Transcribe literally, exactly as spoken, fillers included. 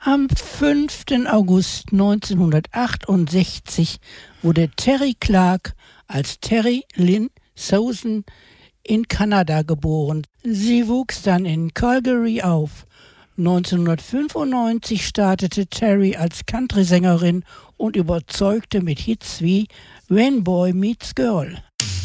Am fünften August neunzehnhundertachtundsechzig wurde Terri Clark als Terri Lynn Sousan in Kanada geboren. Sie wuchs dann in Calgary auf. neunzehnhundertfünfundneunzig startete Terri als Country-Sängerin und überzeugte mit Hits wie When Boy Meets Girl.